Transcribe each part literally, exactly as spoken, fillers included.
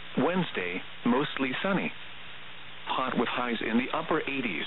Wednesday, mostly sunny. Hot with highs in the upper eighties.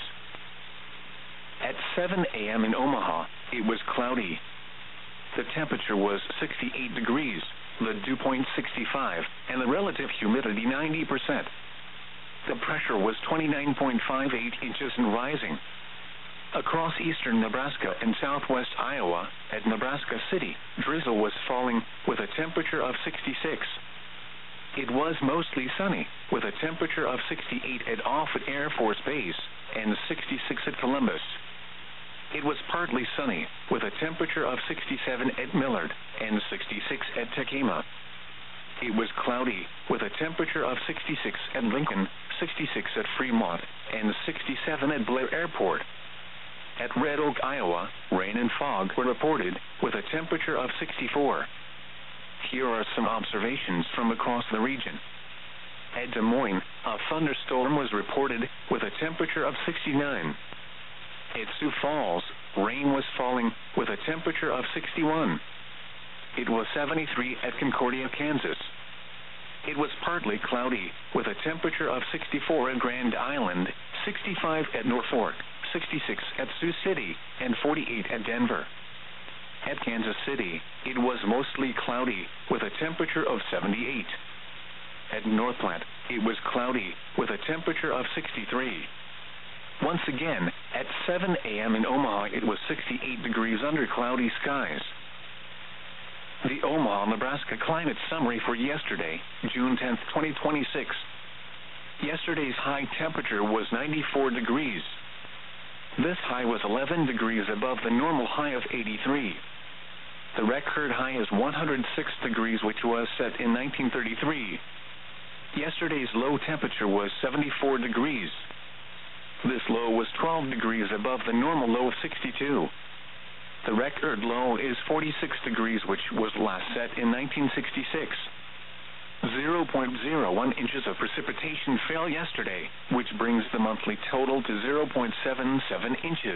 At seven a m in Omaha, it was cloudy. The temperature was sixty-eight degrees, the dew point sixty-five, and the relative humidity ninety percent. The pressure was twenty-nine point five eight inches and rising. Across eastern Nebraska and southwest Iowa, at Nebraska City, drizzle was falling, with a temperature of sixty-six. It was mostly sunny, with a temperature of sixty-eight at Offutt Air Force Base, and sixty-six at Columbus. It was partly sunny, with a temperature of sixty-seven at Millard, and sixty-six at Tekema. It was cloudy, with a temperature of sixty-six at Lincoln, sixty-six at Fremont, and sixty-seven at Blair Airport. At Red Oak, Iowa, rain and fog were reported, with a temperature of sixty-four. Here are some observations from across the region. At Des Moines, a thunderstorm was reported, with a temperature of sixty-nine. At Sioux Falls, rain was falling, with a temperature of sixty-one. It was seventy-three at Concordia, Kansas. It was partly cloudy, with a temperature of sixty-four at Grand Island, sixty-five at Norfolk, sixty-six at Sioux City, and forty-eight at Denver. At Kansas City, it was mostly cloudy, with a temperature of seventy-eight. At North Platte, it was cloudy, with a temperature of sixty-three. Once again, at seven a m in Omaha, it was sixty-eight degrees under cloudy skies. The Omaha, Nebraska climate summary for yesterday, June tenth, twenty twenty-six. Yesterday's high temperature was ninety-four degrees. This high was eleven degrees above the normal high of eighty-three. The record high is one hundred six degrees, which was set in nineteen thirty-three. Yesterday's low temperature was seventy-four degrees. This low was twelve degrees above the normal low of sixty-two. The record low is forty-six degrees, which was last set in nineteen sixty-six. zero point zero one inches of precipitation fell yesterday, which brings the monthly total to zero point seven seven inches.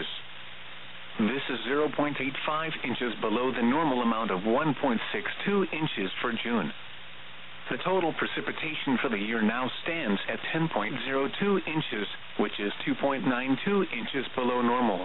This is zero point eight five inches below the normal amount of one point six two inches for June. The total precipitation for the year now stands at ten point zero two inches, which is two point nine two inches below normal.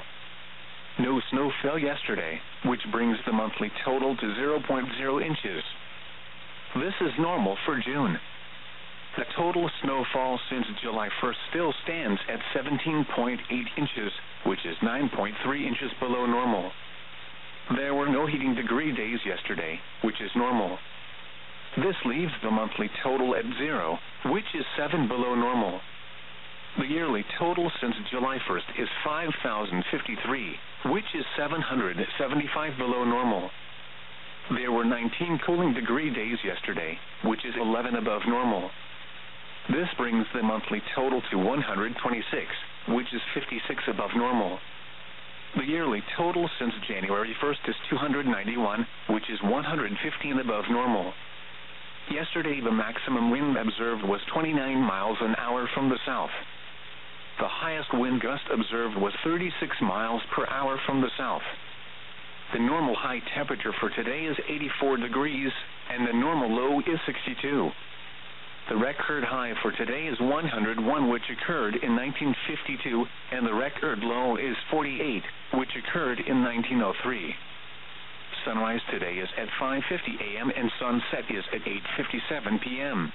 No snow fell yesterday, which brings the monthly total to zero point zero inches. This is normal for June. The total snowfall since July first still stands at seventeen point eight inches, which is nine point three inches below normal. There were no heating degree days yesterday, which is normal. This leaves the monthly total at zero, which is seven below normal. The yearly total since July first is five thousand fifty-three, which is seven hundred seventy-five below normal. There were nineteen cooling degree days yesterday, which is eleven above normal. This brings the monthly total to one hundred twenty-six, which is fifty-six above normal. The yearly total since January first is two hundred ninety-one, which is one hundred fifteen above normal. Yesterday, the maximum wind observed was twenty-nine miles an hour from the south. The highest wind gust observed was thirty-six miles per hour from the south. The normal high temperature for today is eighty-four degrees, and the normal low is sixty-two. The record high for today is one hundred one, which occurred in nineteen fifty-two, and the record low is forty-eight, which occurred in nineteen oh three. Sunrise today is at five fifty a m and sunset is at eight fifty-seven p m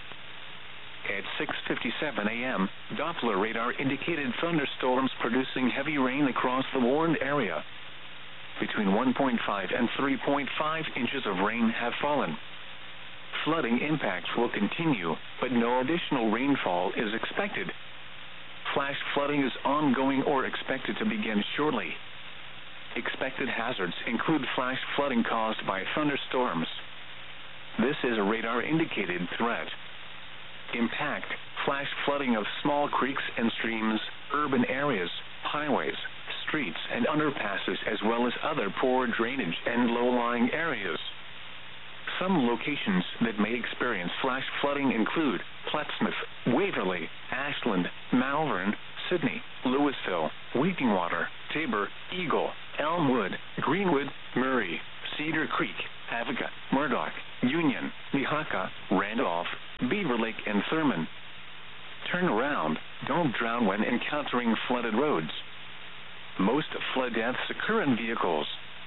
At six fifty-seven a m, Doppler radar indicated thunderstorms producing heavy rain across the warned area. Between one point five and three point five inches of rain have fallen. Flooding impacts will continue, but no additional rainfall is expected. Flash flooding is ongoing or expected to begin shortly. Expected hazards include flash flooding caused by thunderstorms. This is a radar-indicated threat. Impact: flash flooding of small creeks and streams, urban areas, highways, streets and underpasses, as well as other poor drainage and low-lying areas. Some locations that may experience flash flooding include Plattsmouth, Waverly, Ashland, Malvern, Sydney, Louisville, Wheatingwater, Tabor, Eagle, Elmwood, Greenwood, Murray, Cedar Creek, Avoca, Murdoch, Union, Nehaka, Randolph, Beaver Lake, and Thurman. Turn around. Don't drown when encountering flooded roads. Most flood deaths occur in vehicles.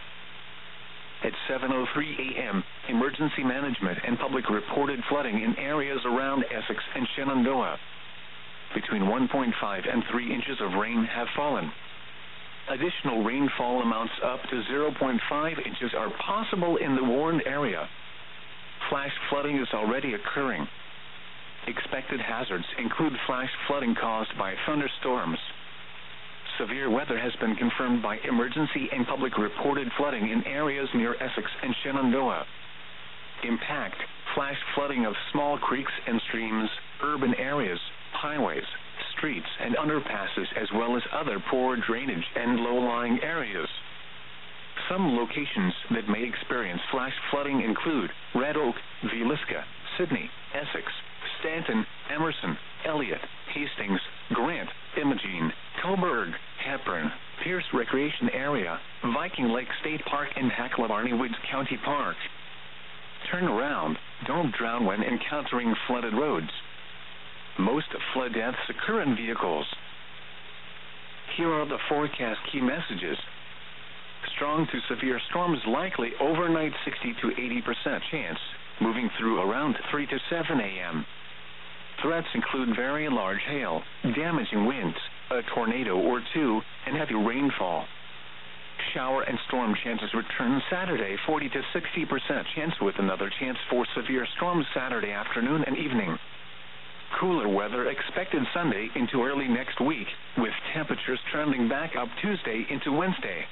At seven oh three a.m., emergency management and public reported flooding in areas around Essex and Shenandoah. Between one point five and three inches of rain have fallen. Additional rainfall amounts up to zero point five inches are possible in the warned area. Flash flooding is already occurring. Expected hazards include flash flooding caused by thunderstorms. Severe weather has been confirmed by emergency and public reported flooding in areas near Essex and Shenandoah. Impact: flash flooding of small creeks and streams, urban areas, highways, streets, and underpasses, as well as other poor drainage and low-lying areas. Some locations that may experience flash flooding include Red Oak, Villisca, Sydney, Essex, Stanton, Emerson, Elliott, Hastings, Grant, Imogene, Coburg, Hepburn, Pierce Recreation Area, Viking Lake State Park, and Hacklebarney Woods County Park. Turn around. Don't drown when encountering flooded roads. Most flood deaths occur in vehicles. Here are the forecast key messages. Strong to severe storms likely overnight, sixty to eighty percent chance, moving through around three to seven a.m. Threats include very large hail, damaging winds, a tornado or two, and heavy rainfall. Shower and storm chances return Saturday, forty to sixty percent chance, with another chance for severe storms Saturday afternoon and evening. Cooler weather expected Sunday into early next week, with temperatures trending back up Tuesday into Wednesday.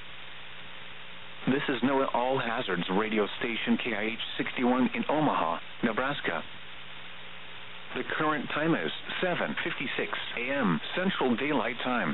This is NOAA All Hazards radio station K I H sixty-one in Omaha, Nebraska. The current time is seven fifty-six a.m. Central Daylight Time.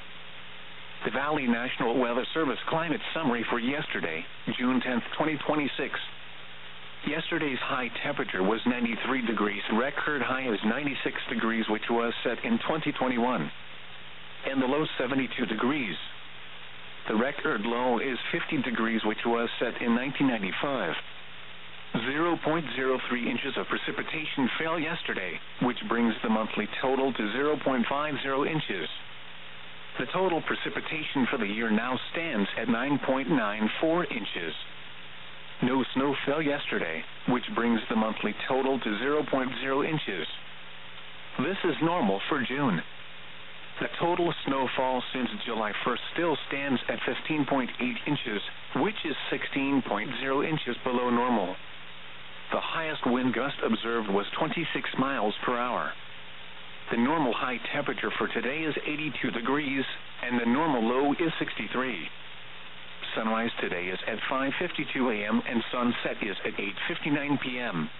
The Valley National Weather Service climate summary for yesterday, June tenth, twenty twenty-six. Yesterday's high temperature was ninety-three degrees. Record high is ninety-six degrees, which was set in twenty twenty-one. And the low seventy-two degrees. The record low is fifty degrees, which was set in nineteen ninety-five. zero point zero three inches of precipitation fell yesterday, which brings the monthly total to zero point five zero inches. The total precipitation for the year now stands at nine point nine four inches. No snow fell yesterday, which brings the monthly total to zero point zero inches. This is normal for June. The total snowfall since July first still stands at fifteen point eight inches, which is sixteen point zero inches below normal. The highest wind gust observed was twenty-six miles per hour. The normal high temperature for today is eighty-two degrees, and the normal low is sixty-three. Sunrise today is at five fifty-two a.m. and sunset is at eight fifty-nine p.m.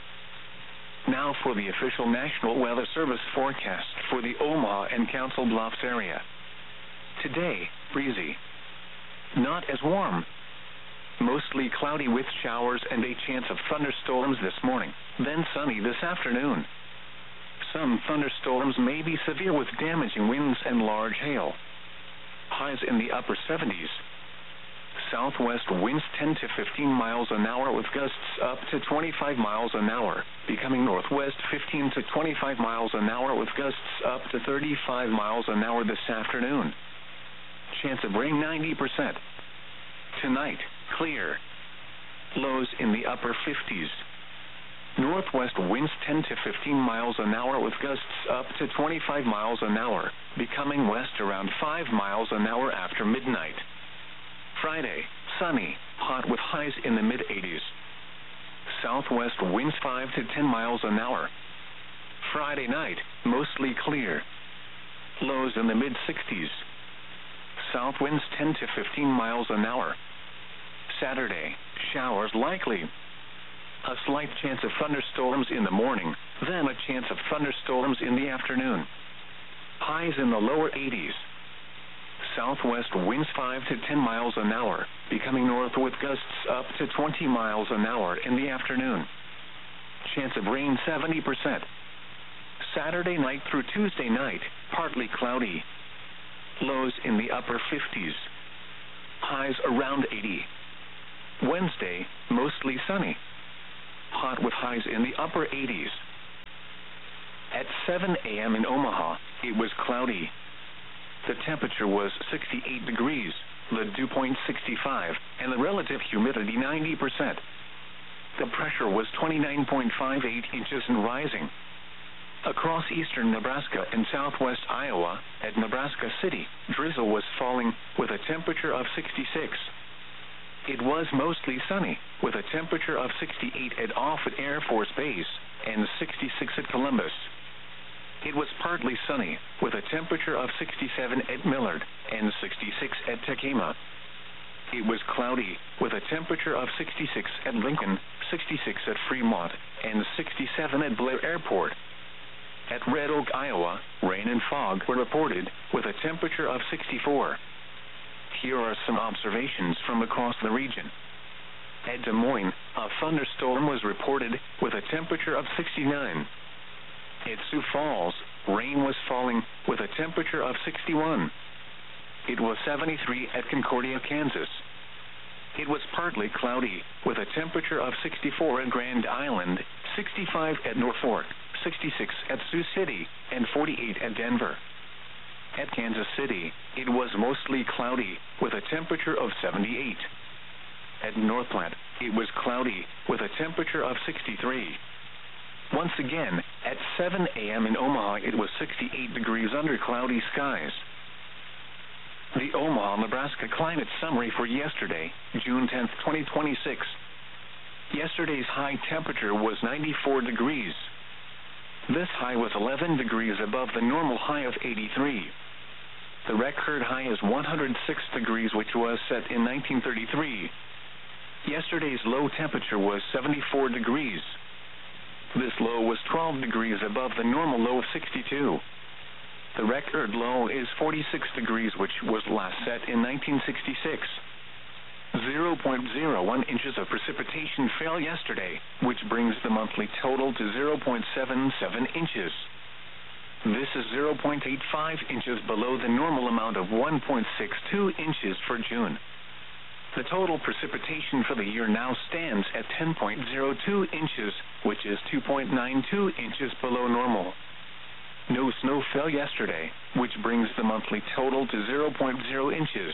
Now for the official National Weather Service forecast for the Omaha and Council Bluffs area. Today, breezy. Not as warm. Mostly cloudy with showers and a chance of thunderstorms this morning, then sunny this afternoon. Some thunderstorms may be severe with damaging winds and large hail. Highs in the upper seventies. Southwest winds ten to fifteen miles an hour with gusts up to twenty-five miles an hour, becoming northwest fifteen to twenty-five miles an hour with gusts up to thirty-five miles an hour this afternoon. Chance of rain ninety percent. Tonight, clear. Lows in the upper fifties. Northwest winds ten to fifteen miles an hour with gusts up to twenty-five miles an hour, becoming west around five miles an hour after midnight. Friday, sunny, hot with highs in the mid-eighties. Southwest winds five to ten miles an hour. Friday night, mostly clear. Lows in the mid-sixties. South winds ten to fifteen miles an hour. Saturday, showers likely. A slight chance of thunderstorms in the morning, then a chance of thunderstorms in the afternoon. Highs in the lower eighties. Southwest winds five to ten miles an hour, becoming north with gusts up to twenty miles an hour in the afternoon. Chance of rain seventy percent. Saturday night through Tuesday night, partly cloudy. Lows in the upper fifties. Highs around eighty. Wednesday, mostly sunny. Hot with highs in the upper eighties. seven a.m. in Omaha, it was cloudy. The temperature was sixty-eight degrees, the dew point sixty-five, and the relative humidity ninety percent. The pressure was twenty-nine point five eight inches and rising. Across eastern Nebraska and southwest Iowa, at Nebraska City, drizzle was falling, with a temperature of sixty-six. It was mostly sunny, with a temperature of sixty-eight at Offutt Air Force Base and sixty-six at Columbus. It was partly sunny, with a temperature of sixty-seven at Millard and sixty-six at Tekema. It was cloudy, with a temperature of sixty-six at Lincoln, sixty-six at Fremont, and sixty-seven at Blair Airport. At Red Oak, Iowa, rain and fog were reported, with a temperature of sixty-four. Here are some observations from across the region. At Des Moines, a thunderstorm was reported, with a temperature of sixty-nine. At Sioux Falls, rain was falling, with a temperature of sixty-one. It was seventy-three at Concordia, Kansas. It was partly cloudy, with a temperature of sixty-four at Grand Island, sixty-five at Norfolk, sixty-six at Sioux City, and forty-eight at Denver. At Kansas City, it was mostly cloudy, with a temperature of seventy-eight. At North Platte, it was cloudy, with a temperature of sixty-three. Once again, at seven a.m. in Omaha, it was sixty-eight degrees under cloudy skies. The Omaha, Nebraska climate summary for yesterday, June tenth, twenty twenty-six. Yesterday's high temperature was ninety-four degrees. This high was eleven degrees above the normal high of eighty-three. The record high is one hundred six degrees, which was set in nineteen thirty-three. Yesterday's low temperature was seventy-four degrees. This low was twelve degrees above the normal low of sixty-two. The record low is forty-six degrees, which was last set in nineteen sixty-six. zero point zero one inches of precipitation fell yesterday, which brings the monthly total to zero point seven seven inches. This is zero point eight five inches below the normal amount of one point six two inches for June. The total precipitation for the year now stands at ten point zero two inches, which is two point nine two inches below normal. No snow fell yesterday, which brings the monthly total to zero point zero inches.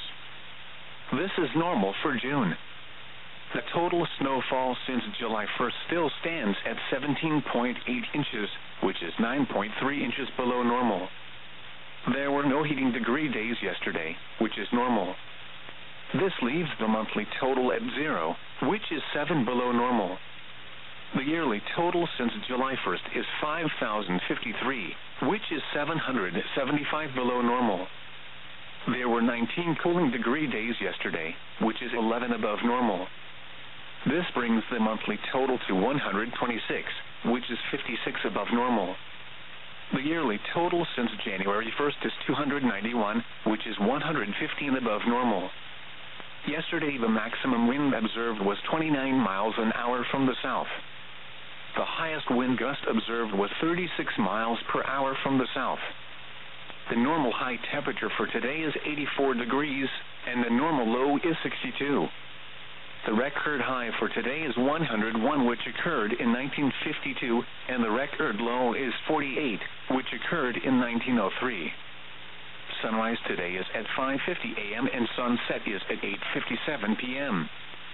This is normal for June. The total snowfall since July first still stands at seventeen point eight inches, which is nine point three inches below normal. There were no heating degree days yesterday, which is normal. This leaves the monthly total at zero, which is seven below normal. The yearly total since July first is five thousand fifty-three, which is seven hundred seventy-five below normal. There were nineteen cooling degree days yesterday, which is eleven above normal. This brings the monthly total to one hundred twenty-six, which is fifty-six above normal. The yearly total since January first is two hundred ninety-one, which is one hundred fifteen above normal. Yesterday, the maximum wind observed was twenty-nine miles an hour from the south. The highest wind gust observed was thirty-six miles per hour from the south. The normal high temperature for today is eighty-four degrees, and the normal low is sixty-two. The record high for today is one hundred one, which occurred in nineteen fifty-two, and the record low is forty-eight, which occurred in nineteen oh three. Sunrise today is at five fifty a.m. and sunset is at eight fifty-seven p.m.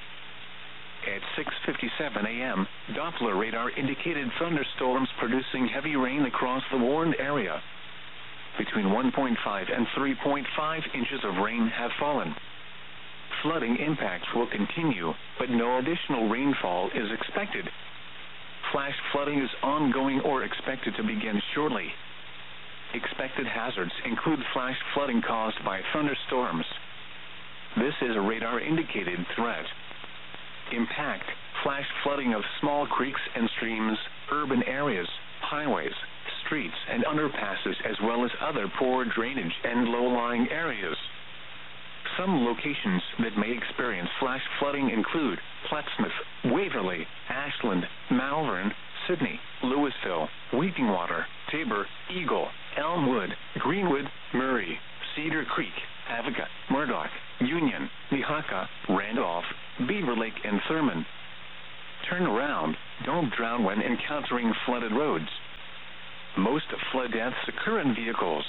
At six fifty-seven a.m., Doppler radar indicated thunderstorms producing heavy rain across the warned area. Between one point five and three point five inches of rain have fallen. Flooding impacts will continue, but no additional rainfall is expected. Flash flooding is ongoing or expected to begin shortly. Expected hazards include flash flooding caused by thunderstorms. This is a radar-indicated threat. Impact: flash flooding of small creeks and streams, urban areas, highways, streets, and underpasses, as well as other poor drainage and low-lying areas. Some locations that may experience flash flooding include Plattsmouth, Waverly, Ashland, Malvern, Sydney, Louisville, Weepingwater, Tabor, Eagle, Elmwood, Greenwood, Murray, Cedar Creek, Avoca, Murdoch, Union, Nehaka, Randolph, Beaver Lake, and Thurman. Turn around. Don't drown when encountering flooded roads. Most flood deaths occur in vehicles.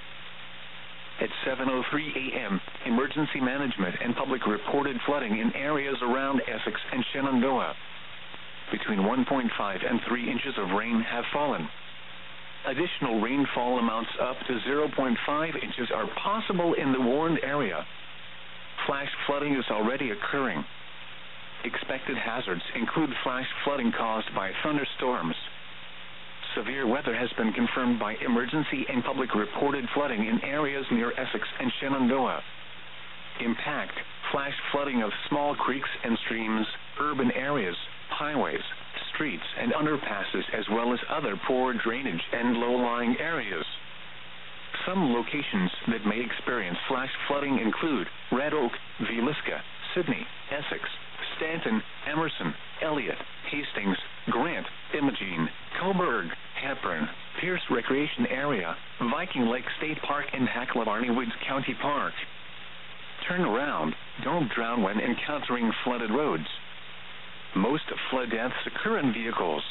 At seven oh three a.m., Emergency Management and Public reported flooding in areas around Essex and Shenandoah. Between one point five and three inches of rain have fallen. Additional rainfall amounts up to zero point five inches are possible in the warned area. Flash flooding is already occurring. Expected hazards include flash flooding caused by thunderstorms. Severe weather has been confirmed by Emergency and Public reported flooding in areas near Essex and Shenandoah. Impact: flash flooding of small creeks and streams, urban areas, highways, streets, and underpasses, as well as other poor drainage and low-lying areas. Some locations that may experience flash flooding include Red Oak, Villisca, Sydney, Essex, Stanton, Emerson, Elliott, Hastings, Grant, Imogene, Coburg, Hepburn, Pierce Recreation Area, Viking Lake State Park, and Hacklebarney Woods County Park. Turn around. Don't drown when encountering flooded roads. Most flood deaths occur in vehicles.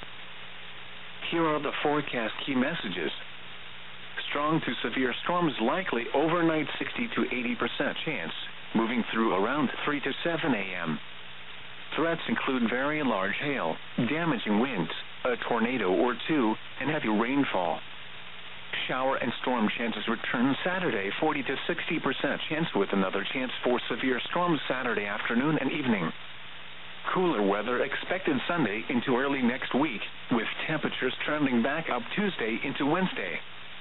Here are the forecast key messages. Strong to severe storms likely overnight, sixty to eighty percent chance, moving through around three to seven a.m. Threats include very large hail, damaging winds, a tornado or two, and heavy rainfall. Shower and storm chances return Saturday, forty to sixty percent chance, with another chance for severe storms Saturday afternoon and evening. Cooler weather expected Sunday into early next week, with temperatures trending back up Tuesday into Wednesday.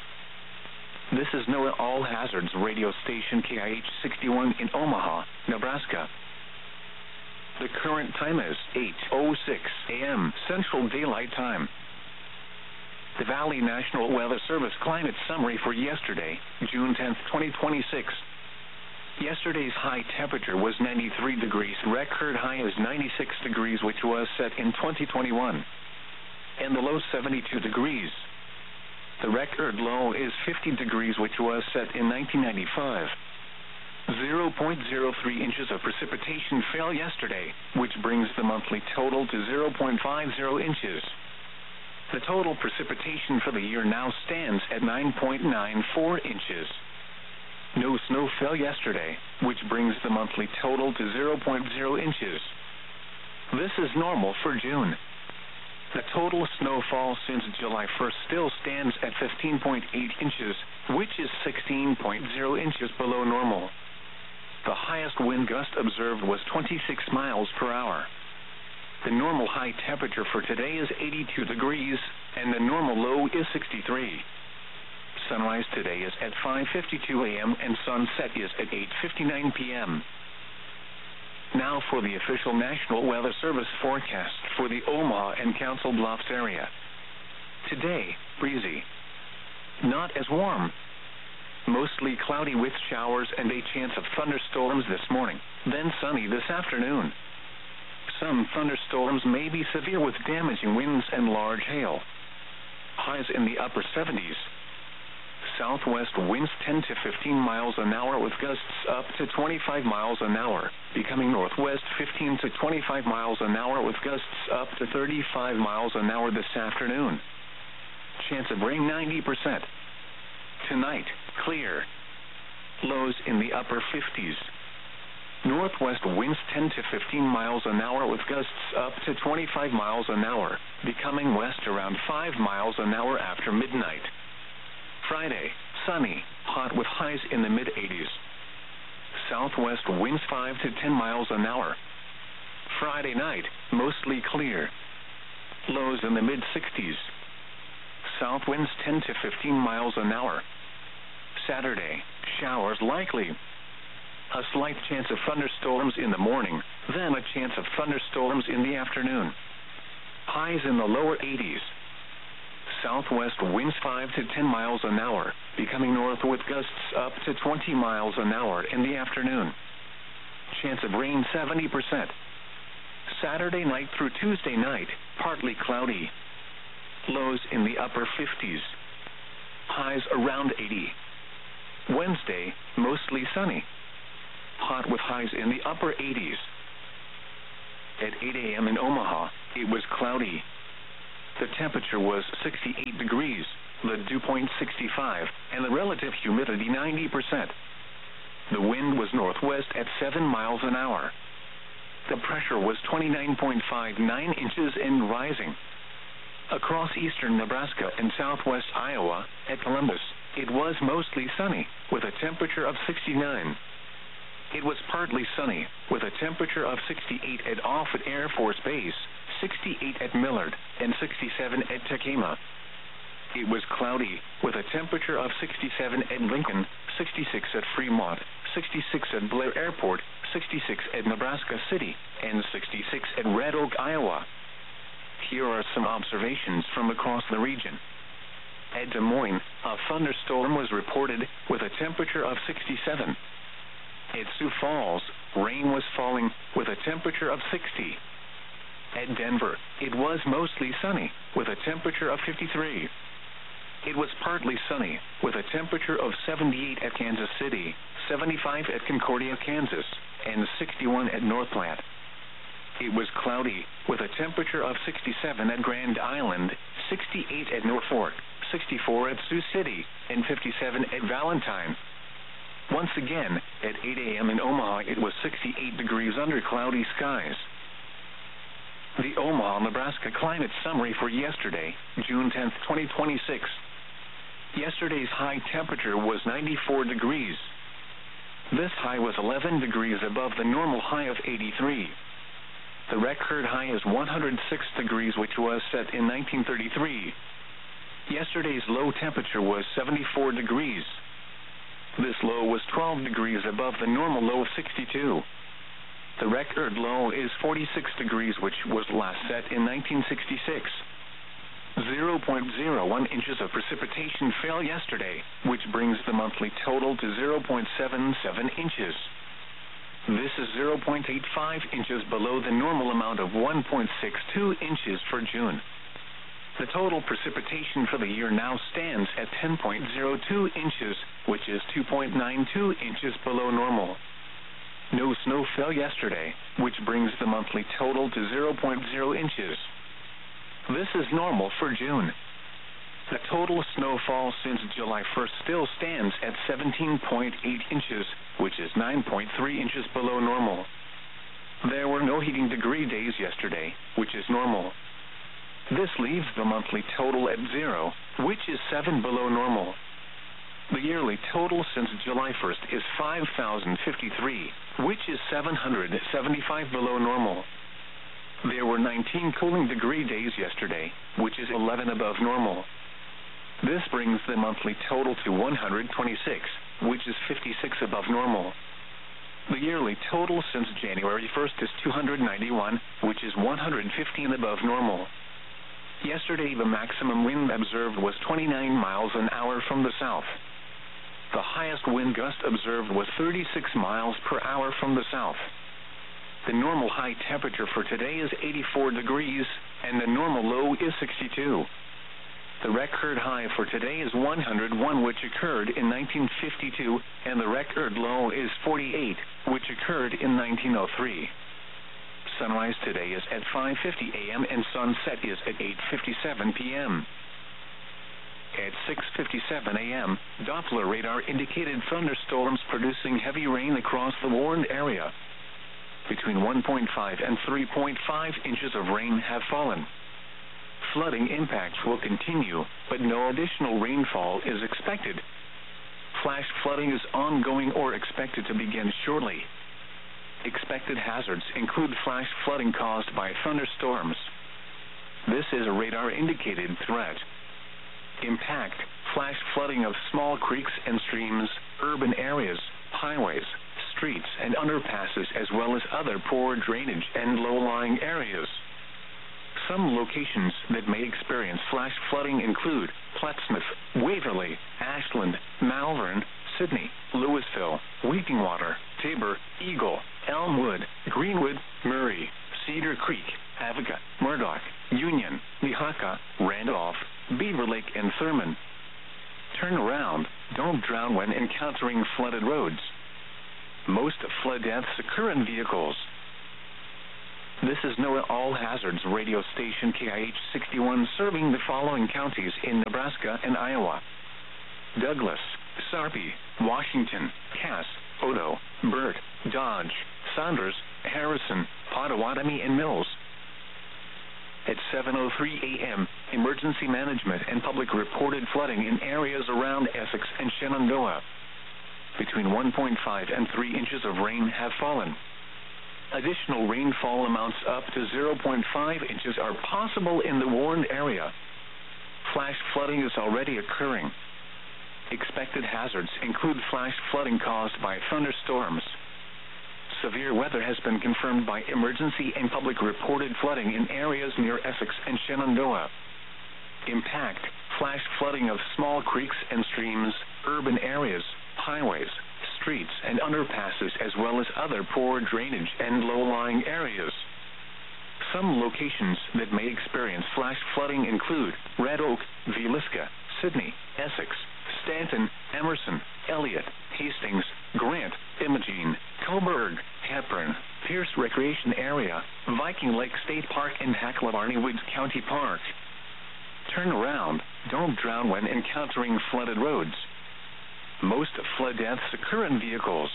This is NOAA All Hazards radio station K I H sixty-one in Omaha, Nebraska. The current time is eight oh six a.m. Central Daylight Time. The Valley National Weather Service climate summary for yesterday, June tenth, twenty twenty-six. Yesterday's high temperature was ninety-three degrees. Record high is ninety-six degrees, which was set in twenty twenty-one. And the low seventy-two degrees. The record low is fifty degrees, which was set in nineteen ninety-five. zero point zero three inches of precipitation fell yesterday, which brings the monthly total to zero point five zero inches. The total precipitation for the year now stands at nine point nine four inches. No snow fell yesterday, which brings the monthly total to zero point zero inches. This is normal for June. The total snowfall since July first still stands at fifteen point eight inches, which is sixteen point zero inches below normal. The highest wind gust observed was twenty-six miles per hour. The normal high temperature for today is eighty-two degrees, and the normal low is sixty-three. Sunrise today is at five fifty-two a.m. and sunset is at eight fifty-nine p.m. Now for the official National Weather Service forecast for the Omaha and Council Bluffs area. Today, breezy. Not as warm. Mostly cloudy with showers and a chance of thunderstorms this morning, then sunny this afternoon. Some thunderstorms may be severe with damaging winds and large hail. Highs in the upper seventies. Southwest winds ten to fifteen miles an hour with gusts up to twenty-five miles an hour, becoming northwest fifteen to twenty-five miles an hour with gusts up to thirty-five miles an hour this afternoon. Chance of rain ninety percent. Tonight, clear. Lows in the upper fifties. Northwest winds ten to fifteen miles an hour with gusts up to twenty-five miles an hour, becoming west around five miles an hour after midnight. Friday, sunny, hot with highs in the mid-eighties. Southwest winds five to ten miles an hour. Friday night, mostly clear. Lows in the mid-sixties. South winds ten to fifteen miles an hour. Saturday, showers likely. A slight chance of thunderstorms in the morning, then a chance of thunderstorms in the afternoon. Highs in the lower eighties. Southwest winds five to ten miles an hour, becoming north with gusts up to twenty miles an hour in the afternoon. Chance of rain seventy percent. Saturday night through Tuesday night, partly cloudy. Lows in the upper fifties. Highs around eighty. Wednesday, mostly sunny. Hot with highs in the upper eighties. At eight a.m. in Omaha, it was cloudy. The temperature was sixty-eight degrees, the dew point sixty-five, and the relative humidity ninety percent. The wind was northwest at seven miles an hour. The pressure was twenty-nine point five nine inches and rising. Across eastern Nebraska and southwest Iowa, at Columbus, it was mostly sunny, with a temperature of sixty-nine. It was partly sunny, with a temperature of sixty-eight at Offutt Air Force Base, sixty-eight at Millard, and sixty-seven at Tekema. It was cloudy, with a temperature of sixty-seven at Lincoln, sixty-six at Fremont, sixty-six at Blair Airport, sixty-six at Nebraska City, and sixty-six at Red Oak, Iowa. Here are some observations from across the region. At Des Moines, a thunderstorm was reported, with a temperature of sixty-seven. At Sioux Falls, rain was falling, with a temperature of sixty. At Denver, it was mostly sunny, with a temperature of fifty-three. It was partly sunny, with a temperature of seventy-eight at Kansas City, seventy-five at Concordia, Kansas, and sixty-one at North Platte. It was cloudy, with a temperature of sixty-seven at Grand Island, sixty-eight at Norfolk, sixty-four at Sioux City, and fifty-seven at Valentine. Once again, at eight a.m. in Omaha, it was sixty-eight degrees under cloudy skies. The Omaha, Nebraska climate summary for yesterday, June tenth, twenty twenty-six. Yesterday's high temperature was ninety-four degrees. This high was eleven degrees above the normal high of eighty-three. The record high is one hundred six degrees, which was set in nineteen thirty-three. Yesterday's low temperature was seventy-four degrees. This low was twelve degrees above the normal low of sixty-two. The record low is forty-six degrees, which was last set in nineteen sixty-six. zero point zero one inches of precipitation fell yesterday, which brings the monthly total to zero point seven seven inches. This is zero point eight five inches below the normal amount of one point six two inches for June. The total precipitation for the year now stands at ten point zero two inches, which is two point nine two inches below normal. No snow fell yesterday, which brings the monthly total to zero point zero inches. This is normal for June. The total snowfall since July first still stands at seventeen point eight inches, which is nine point three inches below normal. There were no heating degree days yesterday, which is normal. This leaves the monthly total at zero, which is seven below normal. The yearly total since July first is five thousand fifty-three, which is seven hundred seventy-five below normal. There were nineteen cooling degree days yesterday, which is eleven above normal. This brings the monthly total to one hundred twenty-six, which is fifty-six above normal. The yearly total since January first is two hundred ninety-one, which is one hundred fifteen above normal. Yesterday, the maximum wind observed was twenty-nine miles an hour from the south. The highest wind gust observed was thirty-six miles per hour from the south. The normal high temperature for today is eighty-four degrees, and the normal low is sixty-two. The record high for today is one hundred one, which occurred in nineteen fifty-two, and the record low is forty-eight, which occurred in nineteen oh three. Sunrise today is at five fifty a.m. and sunset is at eight fifty-seven p.m. At six fifty-seven a.m., Doppler radar indicated thunderstorms producing heavy rain across the warned area. Between one point five and three point five inches of rain have fallen. Flooding impacts will continue, but no additional rainfall is expected. Flash flooding is ongoing or expected to begin shortly. Expected hazards include flash flooding caused by thunderstorms. This is a radar-indicated threat. Impact: flash flooding of small creeks and streams, urban areas, highways, streets, and underpasses, as well as other poor drainage and low-lying areas. Some locations that may experience flash flooding include Plattsmouth, Waverly, Ashland, Malvern, Sydney, Louisville, Weetingwater, Tabor, Eagle, Elmwood, Greenwood, Murray, Cedar Creek, Avoca, Murdoch, Union, Nehaka, Randolph, Beaver Lake, and Thurman. Turn around. Don't drown when encountering flooded roads. Most flood deaths occur in vehicles. This is NOAA All Hazards radio station K I H sixty-one, serving the following counties in Nebraska and Iowa: Douglas, Sarpy, Washington, Cass, Odo, Burt, Dodge, Saunders, Harrison, Pottawatomie, and Mills. At seven oh three a.m., Emergency Management and Public reported flooding in areas around Essex and Shenandoah. Between one point five and three inches of rain have fallen. Additional rainfall amounts up to zero point five inches are possible in the warned area. Flash flooding is already occurring. Expected hazards include flash flooding caused by thunderstorms. Severe weather has been confirmed by Emergency and Public reported flooding in areas near Essex and Shenandoah. Impact: flash flooding of small creeks and streams, urban areas, highways, streets, and underpasses, as well as other poor drainage and low-lying areas. Some locations that may experience flash flooding include Red Oak, Villisca, Sidney, Essex, Stanton, Emerson, Elliott, Hastings, Grant, Imogene, Coburg, Hepburn, Pierce Recreation Area, Viking Lake State Park, and Hacklebarney Woods County Park. Turn around. Don't drown when encountering flooded roads. Most flood deaths occur in vehicles.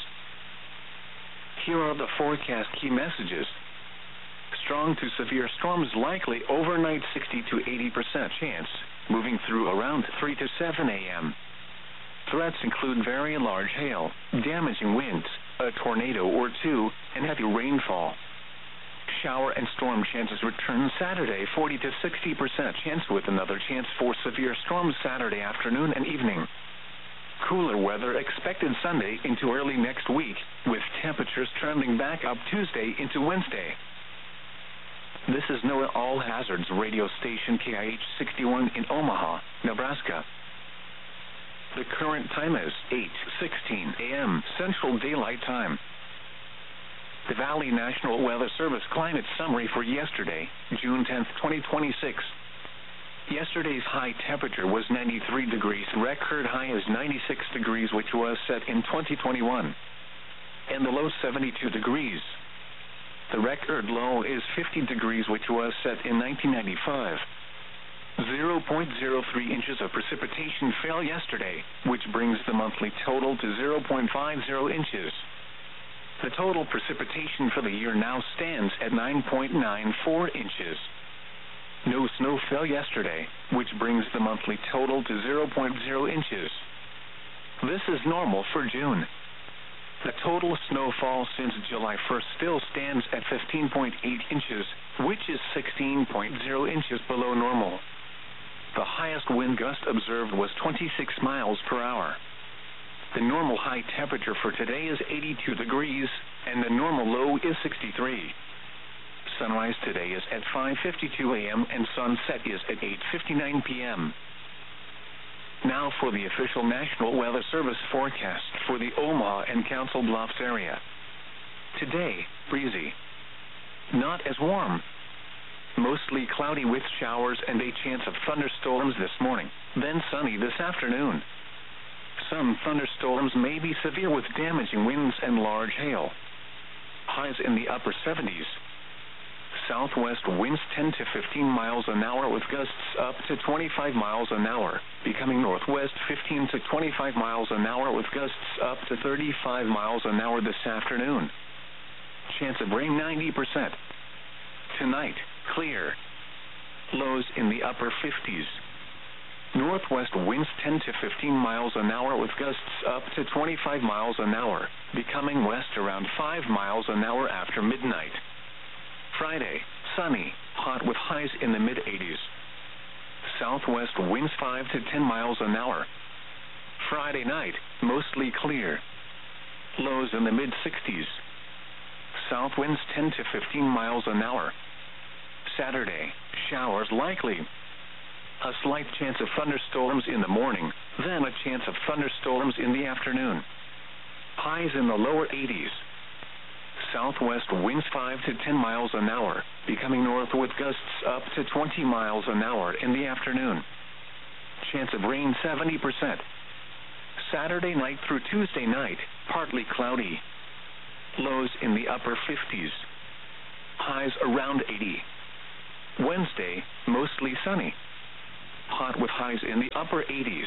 Here are the forecast key messages. Strong to severe storms likely overnight, sixty to eighty percent chance, moving through around three to seven a.m. Threats include very large hail, damaging winds, a tornado or two, and heavy rainfall. Shower and storm chances return Saturday, forty to sixty percent chance, with another chance for severe storms Saturday afternoon and evening. Cooler weather expected Sunday into early next week, with temperatures trending back up Tuesday into Wednesday. This is NOAA All Hazards radio station K I H sixty-one in Omaha, Nebraska. The current time is eight sixteen a.m. Central Daylight Time. The Valley National Weather Service climate summary for yesterday, June tenth, twenty twenty-six. Yesterday's high temperature was ninety-three degrees. Record high is ninety-six degrees, which was set in twenty twenty-one. And the low seventy-two degrees. The record low is fifty degrees, which was set in nineteen ninety-five. zero point zero three inches of precipitation fell yesterday, which brings the monthly total to zero point five zero inches. The total precipitation for the year now stands at nine point nine four inches. No snow fell yesterday, which brings the monthly total to zero point zero inches. This is normal for June. The total snowfall since July first still stands at fifteen point eight inches, which is sixteen point zero inches below normal. The highest wind gust observed was twenty-six miles per hour. The normal high temperature for today is eighty-two degrees, and the normal low is sixty-three. Sunrise today is at five fifty-two a.m. and sunset is at eight fifty-nine p.m. Now for the official National Weather Service forecast for the Omaha and Council Bluffs area. Today, breezy. Not as warm. Mostly cloudy with showers and a chance of thunderstorms this morning, then sunny this afternoon. Some thunderstorms may be severe with damaging winds and large hail. Highs in the upper seventies. Southwest winds ten to fifteen miles an hour with gusts up to twenty-five miles an hour, becoming northwest fifteen to twenty-five miles an hour with gusts up to thirty-five miles an hour this afternoon. Chance of rain ninety percent. Tonight, clear. Lows in the upper fifties. Northwest winds ten to fifteen miles an hour with gusts up to twenty-five miles an hour, becoming west around five miles an hour after midnight. Friday, sunny, hot with highs in the mid-eighties. Southwest winds five to ten miles an hour. Friday night, mostly clear. Lows in the mid-sixties. South winds ten to fifteen miles an hour. Saturday, showers likely. A slight chance of thunderstorms in the morning, then a chance of thunderstorms in the afternoon. Highs in the lower eighties. Southwest winds five to ten miles an hour, becoming north with gusts up to twenty miles an hour in the afternoon. Chance of rain seventy percent. Saturday night through Tuesday night, partly cloudy. Lows in the upper fifties. highs around eighty. Wednesday, mostly sunny, hot with highs in the upper eighties.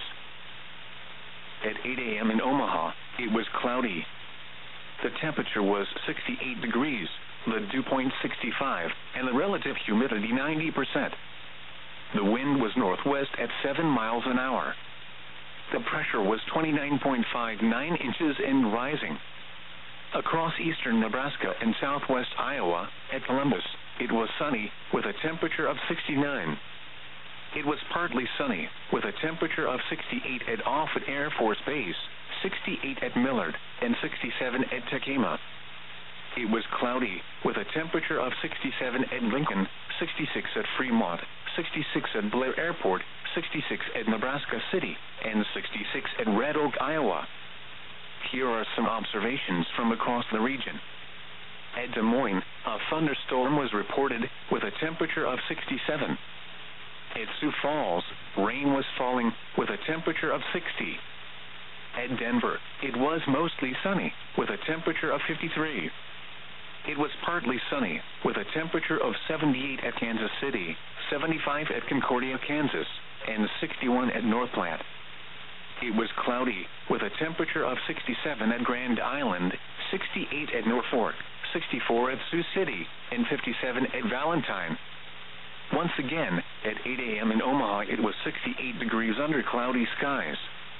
At eight a.m. in Omaha, it was cloudy. The temperature was sixty-eight degrees, the dew point sixty-five, and the relative humidity ninety percent. The wind was northwest at seven miles an hour. The pressure was twenty-nine point five nine inches and rising. Across eastern Nebraska and southwest Iowa, at Columbus, it was sunny, with a temperature of sixty-nine. It was partly sunny, with a temperature of sixty-eight at Offutt Air Force Base, sixty-eight at Millard, and sixty-seven at Tekema. It was cloudy, with a temperature of sixty-seven at Lincoln, sixty-six at Fremont, sixty-six at Blair Airport, sixty-six at Nebraska City, and sixty-six at Red Oak, Iowa. Here are some observations from across the region. At Des Moines, a thunderstorm was reported, with a temperature of sixty-seven. At Sioux Falls, rain was falling, with a temperature of sixty. At Denver, it was mostly sunny, with a temperature of fifty-three. It was partly sunny, with a temperature of seventy-eight at Kansas City, seventy-five at Concordia, Kansas, and sixty-one at North Platte. It was cloudy, with a temperature of sixty-seven at Grand Island, sixty-eight at Norfolk, sixty-four at Sioux City, and fifty-seven at Valentine. Once again, at eight a.m. in Omaha, it was sixty-eight degrees under cloudy skies.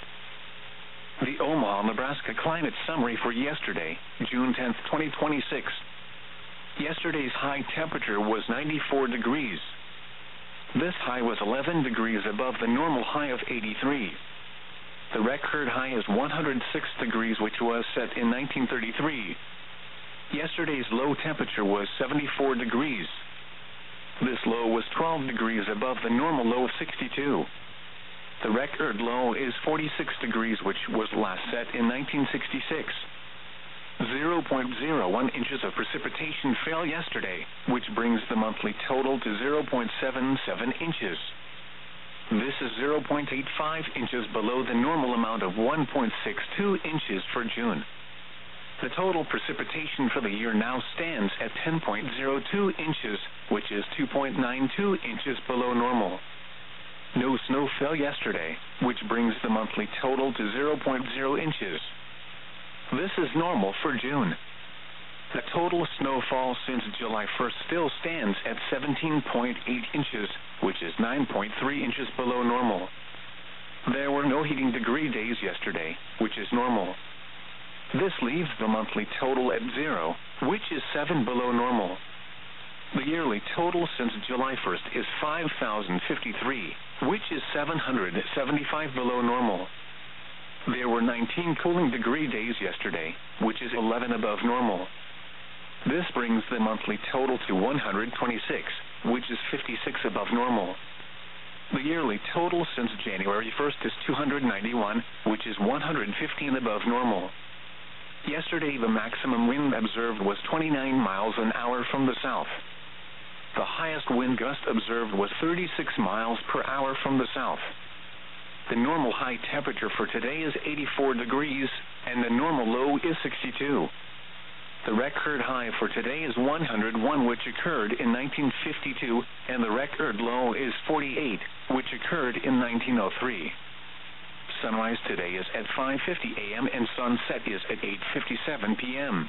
The Omaha, Nebraska climate summary for yesterday, June tenth, twenty twenty-six. Yesterday's high temperature was ninety-four degrees. This high was eleven degrees above the normal high of eighty-three. The record high is one hundred six degrees, which was set in nineteen thirty-three. Yesterday's low temperature was seventy-four degrees. This low was twelve degrees above the normal low of sixty-two. The record low is forty-six degrees, which was last set in nineteen sixty-six. zero point zero one inches of precipitation fell yesterday, which brings the monthly total to zero point seven seven inches. This is zero point eight five inches below the normal amount of one point six two inches for June. The total precipitation for the year now stands at ten point zero two inches, which is two point nine two inches below normal. No snow fell yesterday, which brings the monthly total to zero point zero inches. This is normal for June. The total snowfall since July first still stands at seventeen point eight inches, which is nine point three inches below normal. There were no heating degree days yesterday, which is normal. This leaves the monthly total at zero, which is seven below normal. The yearly total since July first is five thousand fifty-three, which is seven hundred seventy-five below normal. There were nineteen cooling degree days yesterday, which is eleven above normal. This brings the monthly total to one hundred twenty-six, which is fifty-six above normal. The yearly total since January first is two hundred ninety-one, which is one hundred fifteen above normal. Yesterday, the maximum wind observed was twenty-nine miles an hour from the south. The highest wind gust observed was thirty-six miles per hour from the south. The normal high temperature for today is eighty-four degrees, and the normal low is sixty-two. The record high for today is one hundred one, which occurred in nineteen fifty-two, and the record low is forty-eight, which occurred in nineteen oh three. Sunrise today is at five fifty a.m. and sunset is at eight fifty-seven p.m.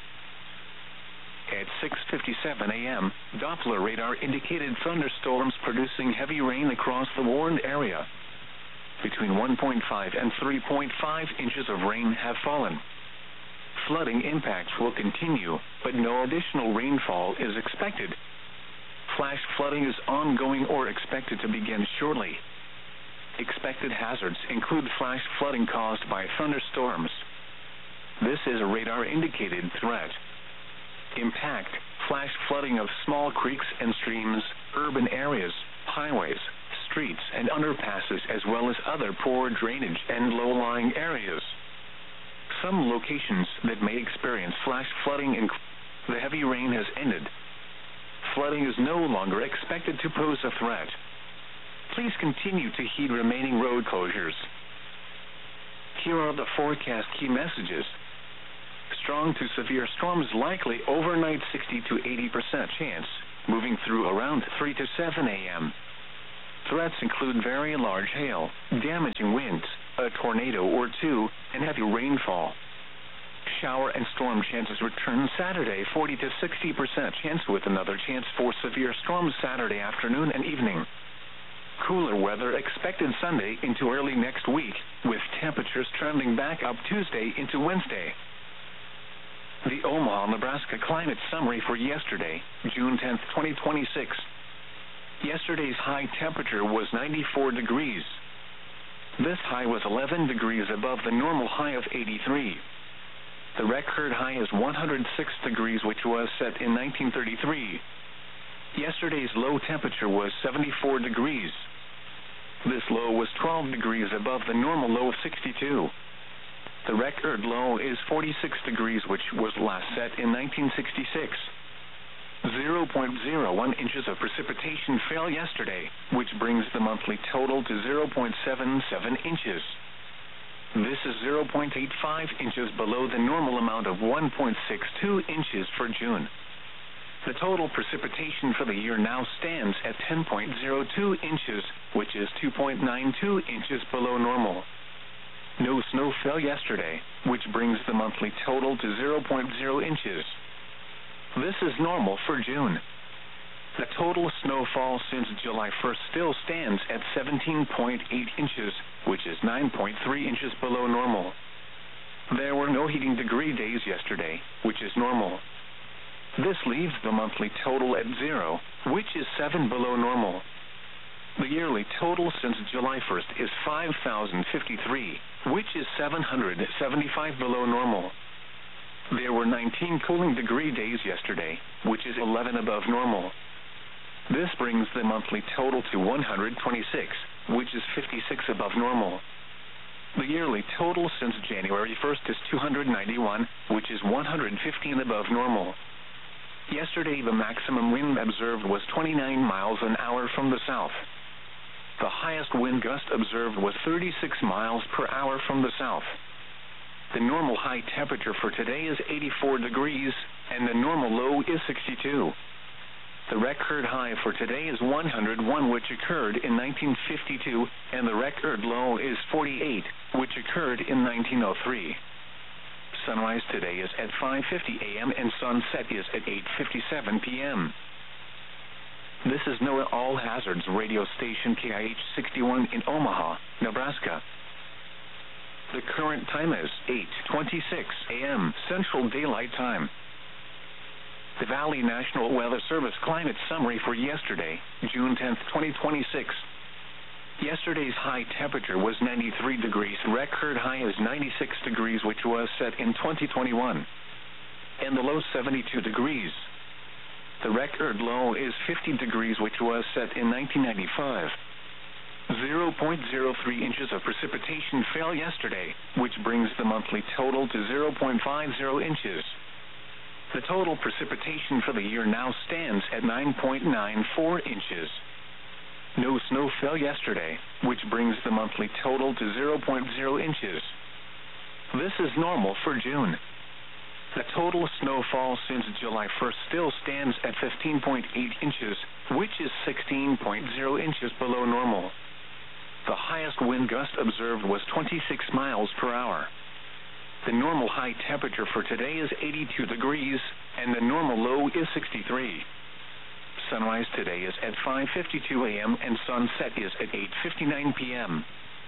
At six fifty-seven a.m., Doppler radar indicated thunderstorms producing heavy rain across the warned area. Between one point five and three point five inches of rain have fallen. Flooding impacts will continue, but no additional rainfall is expected. Flash flooding is ongoing or expected to begin shortly. Expected hazards include flash flooding caused by thunderstorms. This is a radar-indicated threat. Impact: flash flooding of small creeks and streams, urban areas, highways, streets, and underpasses, as well as other poor drainage and low-lying areas. Some locations that may experience flash flooding include: the heavy rain has ended. Flooding is no longer expected to pose a threat. Please continue to heed remaining road closures. Here are the forecast key messages. strong to severe storms likely overnight, sixty to eighty percent chance, moving through around three to seven a.m. Threats include very large hail, damaging winds, a tornado or two, and heavy rainfall. Shower and storm chances return Saturday, forty to sixty percent chance, with another chance for severe storms Saturday afternoon and evening. Cooler weather expected Sunday into early next week, with temperatures trending back up Tuesday into Wednesday. The Omaha, Nebraska climate summary for yesterday, June tenth, twenty twenty-six. Yesterday's high temperature was ninety-four degrees. This high was eleven degrees above the normal high of eighty-three. The record high is one hundred six degrees, which was set in nineteen thirty-three. Yesterday's low temperature was seventy-four degrees. This low was twelve degrees above the normal low of sixty-two. The record low is forty-six degrees, which was last set in nineteen sixty-six. zero point zero one inches of precipitation fell yesterday, which brings the monthly total to zero point seven seven inches. This is zero point eight five inches below the normal amount of one point six two inches for June. The total precipitation for the year now stands at ten point zero two inches, which is two point nine two inches below normal. No snow fell yesterday, which brings the monthly total to zero point zero inches. This is normal for June. The total snowfall since July first still stands at seventeen point eight inches, which is nine point three inches below normal. There were no heating degree days yesterday, which is normal. This leaves the monthly total at zero, which is seven below normal. The yearly total since July first is five thousand fifty-three, which is seven hundred seventy-five below normal. There were nineteen cooling degree days yesterday, which is eleven above normal. This brings the monthly total to one hundred twenty-six, which is fifty-six above normal. The yearly total since January first is two hundred ninety-one, which is one hundred fifteen above normal. Yesterday, the maximum wind observed was twenty-nine miles an hour from the south. The highest wind gust observed was thirty-six miles per hour from the south. The normal high temperature for today is eighty-four degrees, and the normal low is sixty-two. The record high for today is one hundred one, which occurred in nineteen fifty-two, and the record low is forty-eight, which occurred in nineteen oh three. Sunrise today is at five fifty a.m. and sunset is at eight fifty-seven p.m. This is NOAA All Hazards radio station K I H sixty-one in Omaha, Nebraska. The current time is eight twenty-six a.m. Central Daylight Time. The Valley National Weather Service climate summary for yesterday, June tenth, twenty twenty-six. Yesterday's high temperature was ninety-three degrees. Record high is ninety-six degrees, which was set in twenty twenty-one. And the low seventy-two degrees. The record low is fifty degrees, which was set in nineteen ninety-five. zero point zero three inches of precipitation fell yesterday, which brings the monthly total to zero point five zero inches. The total precipitation for the year now stands at nine point nine four inches. No snow fell yesterday, which brings the monthly total to zero point zero inches. This is normal for June. The total snowfall since July first still stands at fifteen point eight inches, which is sixteen point zero inches below normal. The highest wind gust observed was twenty-six miles per hour. The normal high temperature for today is eighty-two degrees, and the normal low is sixty-three. Sunrise today is at five fifty-two a.m. and sunset is at eight fifty-nine p.m.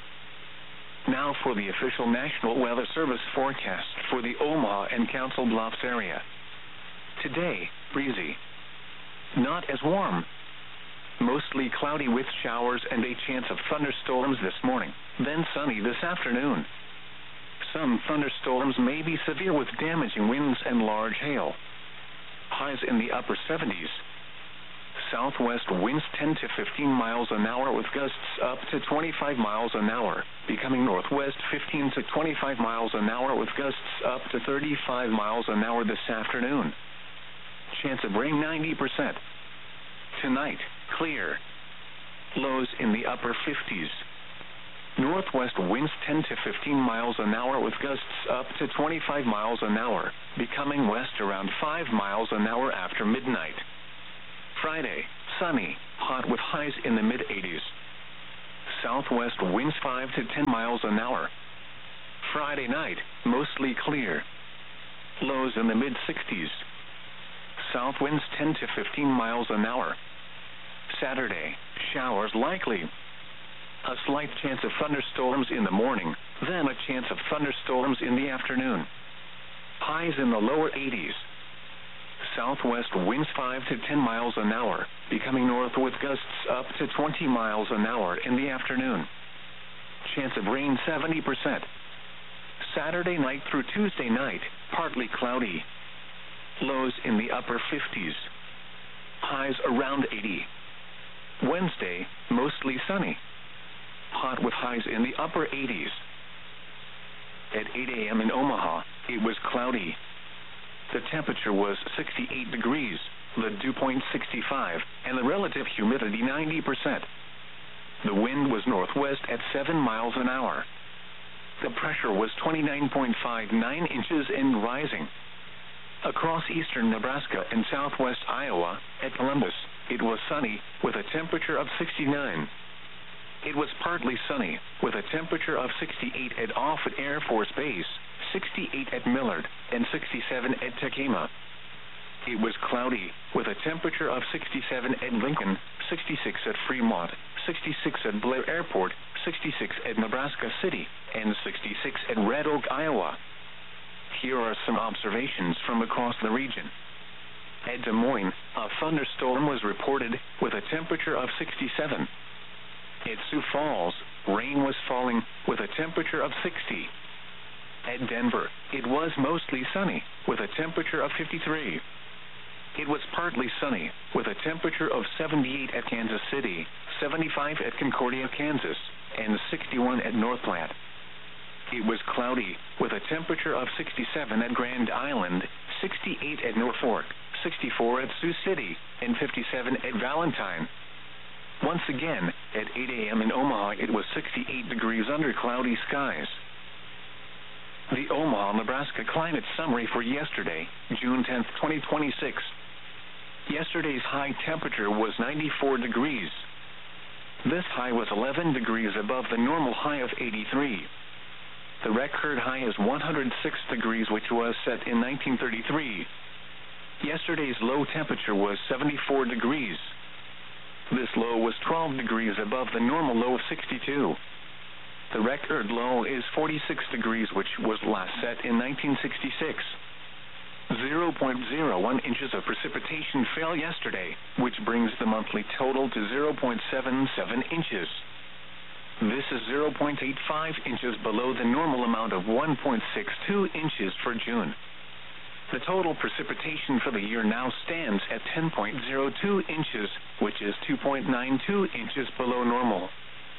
Now for the official National Weather Service forecast for the Omaha and Council Bluffs area. Today, breezy. Not as warm. Mostly cloudy with showers and a chance of thunderstorms this morning, then sunny this afternoon. Some thunderstorms may be severe with damaging winds and large hail. Highs in the upper seventies. Southwest winds ten to fifteen miles an hour with gusts up to twenty-five miles an hour, becoming northwest fifteen to twenty-five miles an hour with gusts up to thirty-five miles an hour this afternoon. Chance of rain ninety percent. Tonight, clear. Lows in the upper fifties. Northwest winds ten to fifteen miles an hour with gusts up to twenty-five miles an hour, becoming west around five miles an hour after midnight. Friday, sunny, hot with highs in the mid eighties. Southwest winds five to ten miles an hour. Friday night, mostly clear. Lows in the mid sixties. South winds ten to fifteen miles an hour. Saturday, showers likely. A slight chance of thunderstorms in the morning, then a chance of thunderstorms in the afternoon. Highs in the lower eighties. Southwest winds five to ten miles an hour, becoming north with gusts up to twenty miles an hour in the afternoon. Chance of rain seventy percent. Saturday night through Tuesday night, partly cloudy. Lows in the upper fifties. Highs around eighty. Wednesday, mostly sunny. Hot with highs in the upper eighties. At eight a.m. in Omaha, it was cloudy. The temperature was sixty-eight degrees, the dew point sixty-five, and the relative humidity ninety percent. The wind was northwest at seven miles an hour. The pressure was twenty-nine point five nine inches and rising. Across eastern Nebraska and southwest Iowa, at Columbus, it was sunny, with a temperature of sixty-nine. It was partly sunny, with a temperature of sixty-eight at Offutt Air Force Base, sixty-eight at Millard, and sixty-seven at Tekema. It was cloudy, with a temperature of sixty-seven at Lincoln, sixty-six at Fremont, sixty-six at Blair Airport, sixty-six at Nebraska City, and sixty-six at Red Oak, Iowa. Here are some observations from across the region. At Des Moines, a thunderstorm was reported, with a temperature of sixty-seven. At Sioux Falls, rain was falling, with a temperature of sixty. At Denver, it was mostly sunny, with a temperature of fifty-three. It was partly sunny, with a temperature of seventy-eight at Kansas City, seventy-five at Concordia, Kansas, and sixty-one at North Platte. It was cloudy, with a temperature of sixty-seven at Grand Island, sixty-eight at Norfolk, sixty-four at Sioux City, and fifty-seven at Valentine. Once again, at eight a.m. in Omaha, it was sixty-eight degrees under cloudy skies. The Omaha, Nebraska climate summary for yesterday, June tenth, twenty twenty-six. Yesterday's high temperature was ninety-four degrees. This high was eleven degrees above the normal high of eighty-three. The record high is one hundred six degrees, which was set in nineteen thirty-three. Yesterday's low temperature was seventy-four degrees. This low was twelve degrees above the normal low of sixty-two. The record low is forty-six degrees, which was last set in nineteen sixty-six. zero point zero one inches of precipitation fell yesterday, which brings the monthly total to zero point seven seven inches. This is zero point eight five inches below the normal amount of one point six two inches for June. The total precipitation for the year now stands at ten point zero two inches, which is two point nine two inches below normal.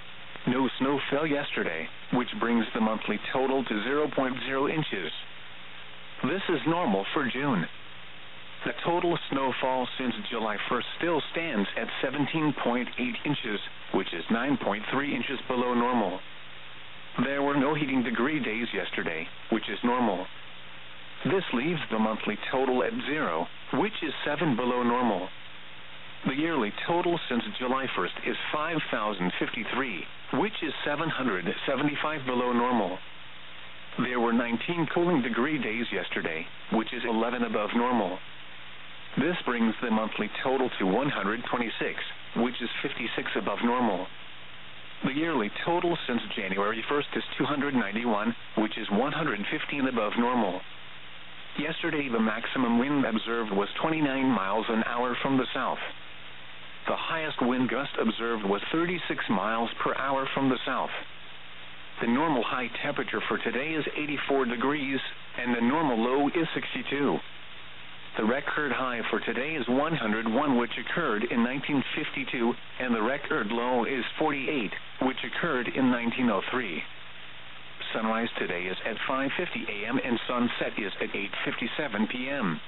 No snow fell yesterday, which brings the monthly total to zero point zero inches. This is normal for June. The total snowfall since July first still stands at seventeen point eight inches, which is nine point three inches below normal. There were no heating degree days yesterday, which is normal. This leaves the monthly total at zero, which is seven below normal. The yearly total since July first is five thousand fifty-three, which is seven hundred seventy-five below normal. There were nineteen cooling degree days yesterday, which is eleven above normal. This brings the monthly total to one hundred twenty-six, which is fifty-six above normal. The yearly total since January first is two hundred ninety-one, which is one hundred fifteen above normal. Yesterday, the maximum wind observed was twenty-nine miles an hour from the south. The highest wind gust observed was thirty-six miles per hour from the south. The normal high temperature for today is eighty-four degrees, and the normal low is sixty-two. The record high for today is one hundred one, which occurred in nineteen fifty-two, and the record low is forty-eight, which occurred in nineteen oh three. Sunrise today is at five fifty a.m. and sunset is at eight fifty-seven p.m.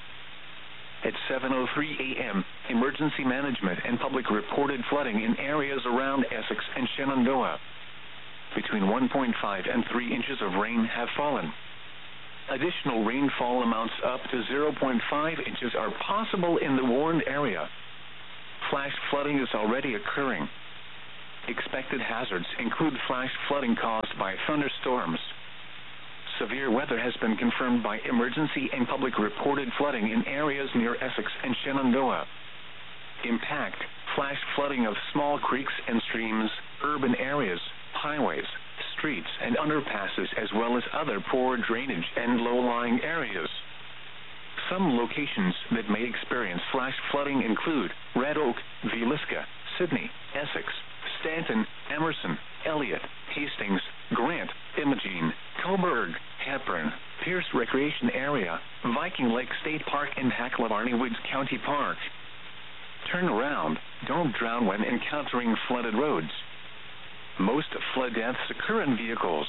At seven oh three a.m., emergency management and public reported flooding in areas around Essex and Shenandoah. between one point five and three inches of rain have fallen. Additional rainfall amounts up to zero point five inches are possible in the warned area. Flash flooding is already occurring. Expected hazards include flash flooding caused by thunderstorms. Severe weather has been confirmed by emergency and public reported flooding in areas near Essex and Shenandoah. Impact: flash flooding of small creeks and streams, urban areas, highways, streets and underpasses, as well as other poor drainage and low-lying areas. Some locations that may experience flash flooding include Red Oak, Villisca, Sydney, Essex, Stanton, Emerson, Elliott, Hastings, Grant, Imogene, Coburg, Hepburn, Pierce Recreation Area, Viking Lake State Park and Hacklebarney Woods County Park. Turn around. Don't drown when encountering flooded roads. Most flood deaths occur in vehicles.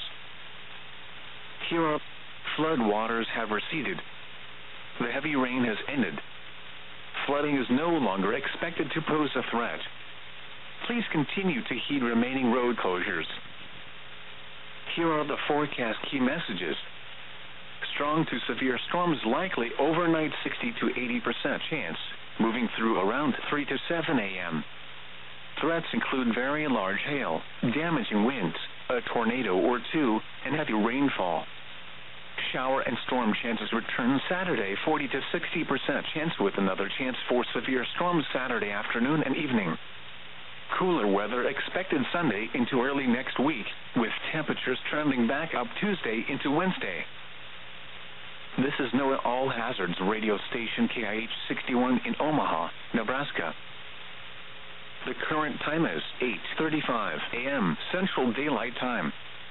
Here, flood waters have receded. The heavy rain has ended. Flooding is no longer expected to pose a threat. Please continue to heed remaining road closures. Here are the forecast key messages. Strong to severe storms likely overnight, sixty to eighty percent chance, moving through around three to seven a m Threats include very large hail, damaging winds, a tornado or two, and heavy rainfall. Shower and storm chances return Saturday, forty to sixty percent chance, with another chance for severe storms Saturday afternoon and evening. Cooler weather expected Sunday into early next week, with temperatures trending back up Tuesday into Wednesday. This is NOAA All Hazards radio station K I H sixty-one in Omaha, Nebraska. The current time is eight thirty-five a m Central Daylight Time.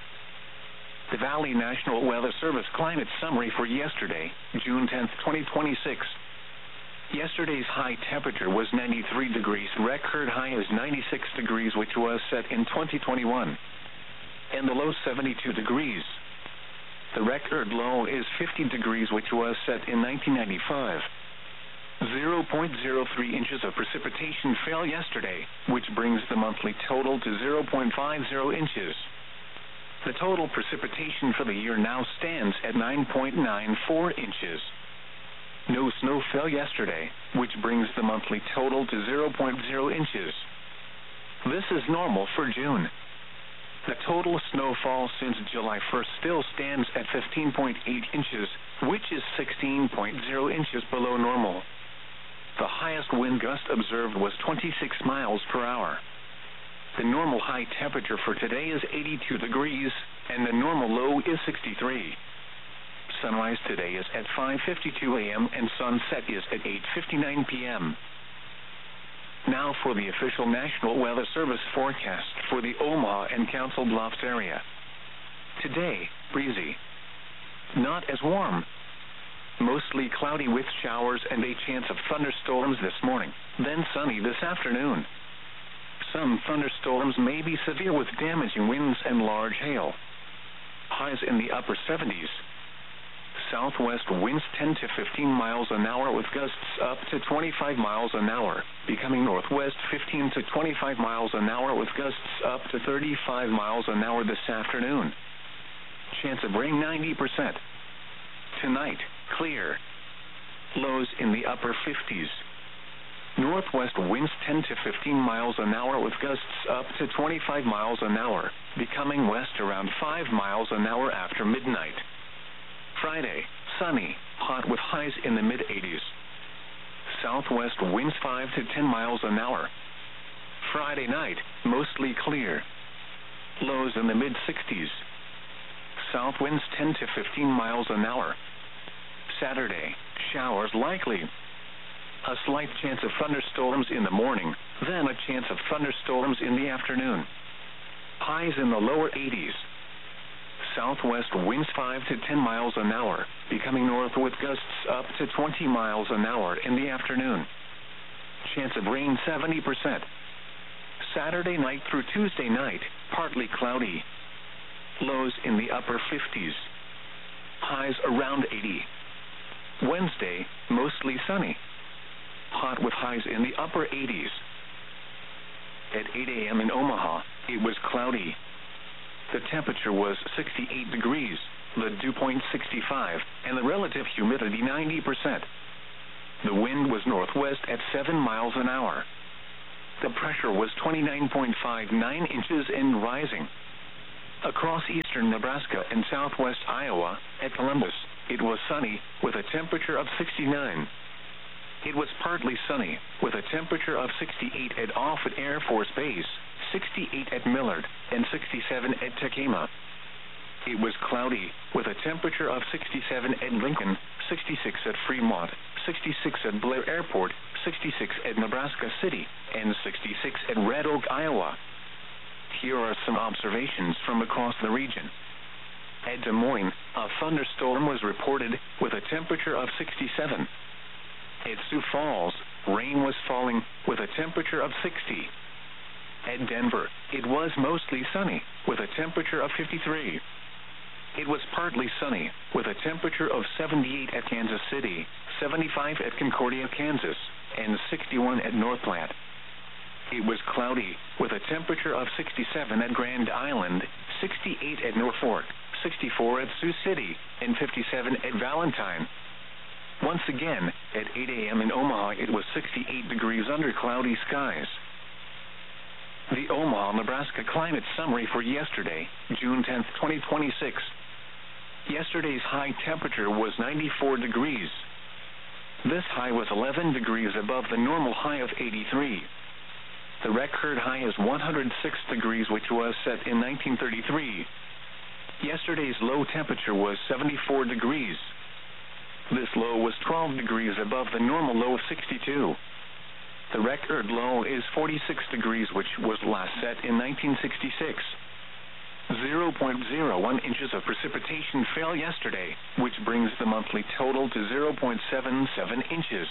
The Valley National Weather Service climate summary for yesterday, June tenth, twenty twenty-six. Yesterday's high temperature was ninety-three degrees. Record high is ninety-six degrees, which was set in twenty twenty-one. And the low seventy-two degrees. The record low is fifty degrees, which was set in nineteen ninety-five. zero point zero three inches of precipitation fell yesterday, which brings the monthly total to zero point five zero inches. The total precipitation for the year now stands at nine point nine four inches. No snow fell yesterday, which brings the monthly total to zero point zero inches. This is normal for June. The total snowfall since July first still stands at fifteen point eight inches, which is sixteen point zero inches below normal. The highest wind gust observed was twenty-six miles per hour. The normal high temperature for today is eighty-two degrees, and the normal low is sixty-three. Sunrise today is at five fifty-two a m and sunset is at eight fifty-nine p m Now for the official National Weather Service forecast for the Omaha and Council Bluffs area. Today, breezy. Not as warm. Mostly cloudy with showers and a chance of thunderstorms this morning, then sunny this afternoon. Some thunderstorms may be severe with damaging winds and large hail. Highs in the upper seventies. Southwest winds ten to fifteen miles an hour with gusts up to twenty-five miles an hour, becoming northwest fifteen to twenty-five miles an hour with gusts up to thirty-five miles an hour this afternoon. Chance of rain ninety percent. Tonight, clear. Lows in the upper fifties. Northwest winds ten to fifteen miles an hour with gusts up to twenty-five miles an hour, becoming west around five miles an hour after midnight. Friday, sunny, hot with highs in the mid-eighties. Southwest winds five to ten miles an hour. Friday night, mostly clear. Lows in the mid-sixties. South winds ten to fifteen miles an hour. Saturday, showers likely. A slight chance of thunderstorms in the morning, then a chance of thunderstorms in the afternoon. Highs in the lower eighties. Southwest winds five to ten miles an hour, becoming north with gusts up to twenty miles an hour in the afternoon. Chance of rain seventy percent. Saturday night through Tuesday night, partly cloudy. Lows in the upper fifties. Highs around eighty. Wednesday, mostly sunny. Hot with highs in the upper eighties. At eight a m in Omaha, it was cloudy. The temperature was sixty-eight degrees, the dew point sixty-five, and the relative humidity ninety percent. The wind was northwest at seven miles an hour. The pressure was twenty-nine point five nine inches and rising. Across eastern Nebraska and southwest Iowa, at Columbus, it was sunny, with a temperature of sixty-nine. It was partly sunny, with a temperature of sixty-eight at Offutt Air Force Base, sixty-eight at Millard, and sixty-seven at Tekema. It was cloudy, with a temperature of sixty-seven at Lincoln, sixty-six at Fremont, sixty-six at Blair Airport, sixty-six at Nebraska City, and sixty-six at Red Oak, Iowa. Here are some observations from across the region. At Des Moines, a thunderstorm was reported, with a temperature of sixty-seven. At Sioux Falls, rain was falling, with a temperature of sixty. At Denver, it was mostly sunny, with a temperature of fifty-three. It was partly sunny, with a temperature of seventy-eight at Kansas City, seventy-five at Concordia, Kansas, and sixty-one at North Platte. It was cloudy, with a temperature of sixty-seven at Grand Island, sixty-eight at Norfolk, sixty-four at Sioux City, and fifty-seven at Valentine. Once again, at eight a.m. in Omaha, it was sixty-eight degrees under cloudy skies. The Omaha, Nebraska climate summary for yesterday, June tenth, twenty twenty-six. Yesterday's high temperature was ninety-four degrees. This high was eleven degrees above the normal high of eighty-three. The record high is one hundred six degrees, which was set in nineteen thirty-three. Yesterday's low temperature was seventy-four degrees. This low was twelve degrees above the normal low of sixty-two. The record low is forty-six degrees, which was last set in nineteen sixty-six. zero point zero one inches of precipitation fell yesterday, which brings the monthly total to zero point seven seven inches.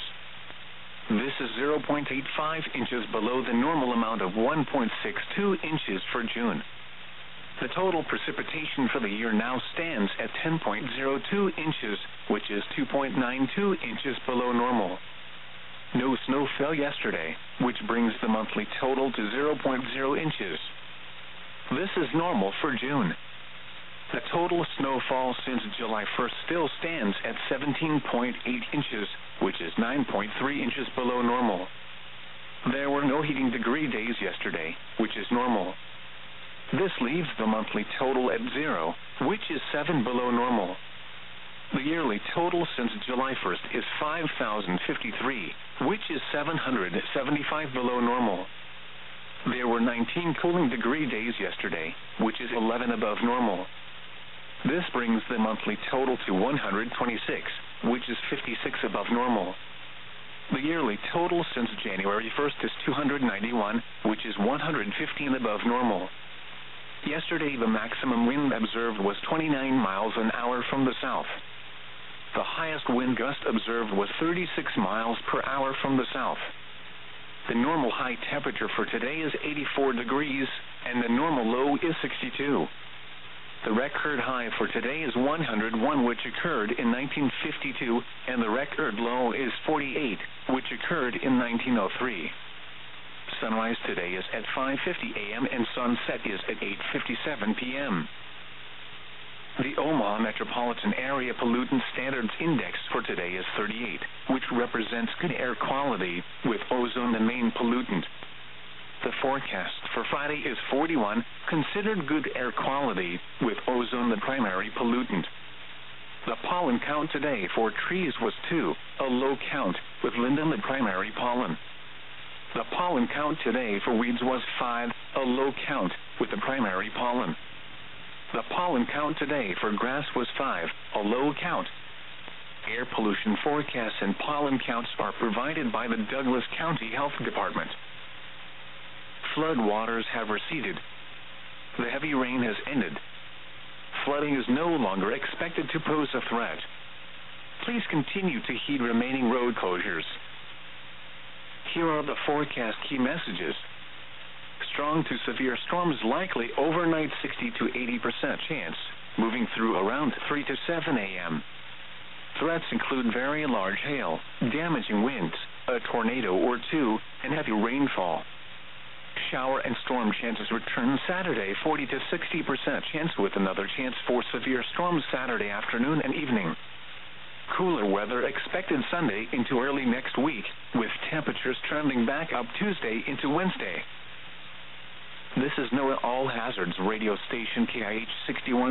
This is zero point eight five inches below the normal amount of one point six two inches for June. The total precipitation for the year now stands at ten point zero two inches, which is two point nine two inches below normal. No snow fell yesterday, which brings the monthly total to zero point zero inches. This is normal for June. The total snowfall since July first still stands at seventeen point eight inches, which is nine point three inches below normal. There were no heating degree days yesterday, which is normal. This leaves the monthly total at zero, which is seven below normal. The yearly total since July first is five thousand fifty-three, which is seven hundred seventy-five below normal. There were nineteen cooling degree days yesterday, which is eleven above normal. This brings the monthly total to one hundred twenty-six, which is fifty-six above normal. The yearly total since January first is two hundred ninety-one, which is one hundred fifteen above normal. Yesterday, the maximum wind observed was twenty-nine miles an hour from the south. The highest wind gust observed was thirty-six miles per hour from the south. The normal high temperature for today is eighty-four degrees, and the normal low is sixty-two. The record high for today is one hundred one, which occurred in nineteen fifty-two, and the record low is forty-eight, which occurred in nineteen oh three. Sunrise today is at five fifty a.m. and sunset is at eight fifty-seven p.m. The Omaha Metropolitan Area Pollutant Standards Index for today is thirty-eight, which represents good air quality, with ozone the main pollutant. The forecast for Friday is forty-one, considered good air quality, with ozone the primary pollutant. The pollen count today for trees was two, a low count, with linden the primary pollen. The pollen count today for weeds was five, a low count, with the primary pollen. The pollen count today for grass was five, a low count. Air pollution forecasts and pollen counts are provided by the Douglas County Health Department. Flood waters have receded. The heavy rain has ended. Flooding is no longer expected to pose a threat. Please continue to heed remaining road closures. Here are the forecast key messages. Strong to severe storms likely overnight, sixty to eighty percent chance, moving through around three to seven a.m. Threats include very large hail, damaging winds, a tornado or two, and heavy rainfall. shower and storm chances return Saturday, forty to sixty percent chance, with another chance for severe storms Saturday afternoon and evening. Cooler weather expected Sunday into early next week, with temperatures trending back up Tuesday into Wednesday. This is NOAA All Hazards radio station K I H sixty-one.